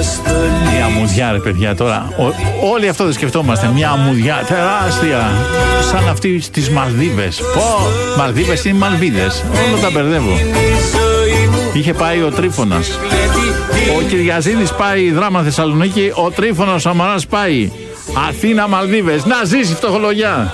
Μια αμμουδιά, ρε παιδιά, τώρα. Όλοι αυτό δεν σκεφτόμαστε. Μια αμμουδιά τεράστια. Σαν αυτή στις Μαλδίβες. Μαλδίβες είναι Μαλβίδες. Όλα τα μπερδεύω. Είχε πάει ο Τρίφωνας. Ο Κυριαζίδης πάει Δράμα Θεσσαλονίκη. Ο Τρίφωνας ο Σαμαράς πάει Αθήνα Μαλδίβες. Να ζήσει φτωχολογιά.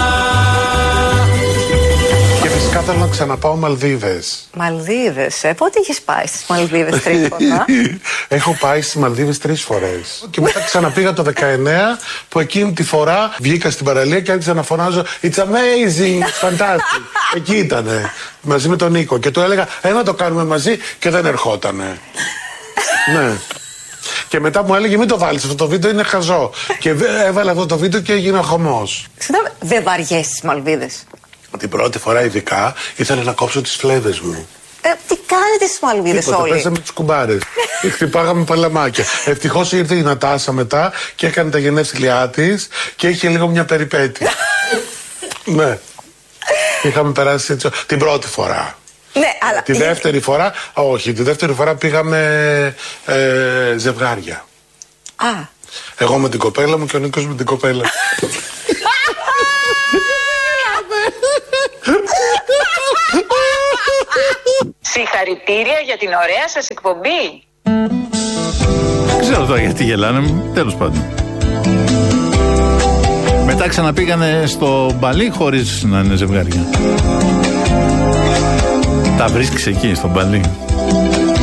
Και φυσικά θέλω να ξαναπάω Μαλδίβες. Μαλδίβες, πότε είχες πάει στις Μαλδίβες, Τρίφωνα? Έχω πάει στις Μαλδίβες 3 φορές. Και μετά ξαναπήγα το 19 που εκείνη τη φορά βγήκα στην παραλία και άρχισα να φωνάζω It's amazing, it's fantastic. Εκεί ήτανε, μαζί με τον Νίκο. Και του έλεγα να το κάνουμε μαζί και δεν ερχότανε. Ναι. Και μετά μου έλεγε μην το βάλεις αυτό το βίντεο, είναι χαζό. Και έβαλε αυτό το βίντεο και έγινε χαμός. Δεν βαριέσαι στις Μαλδίβες? Την πρώτη φορά ειδικά ήθελα να κόψω τις φλέβες μου. Τι κάνετε στις Μαλδίβες όλοι? Παίζαμε τις κουμπάρες. Χτυπάγαμε παλαμάκια. Ευτυχώς ήρθε η Νατάσα μετά και έκανε τα γενέθλιά της και είχε λίγο μια περιπέτεια. Ναι. Είχαμε περάσει έτσι την πρώτη φορά. Ναι, αλλά... Τη δεύτερη φορά, όχι, τη δεύτερη φορά πήγαμε ζευγάρια. Α. Εγώ με την κοπέλα μου και ο Νίκος με την κοπέλα. Συγχαρητήρια για την ωραία σας εκπομπή. Δεν ξέρω τώρα γιατί γελάνε, τέλος πάντων. Μετά ξαναπήγανε στο μπαλί χωρίς να είναι ζευγάρια. Τα βρίσκεις εκεί στο μπαλί.